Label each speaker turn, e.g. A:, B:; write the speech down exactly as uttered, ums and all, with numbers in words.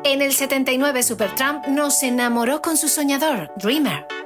A: En el setenta y nueve, Supertramp nos enamoró con su soñador, Dreamer.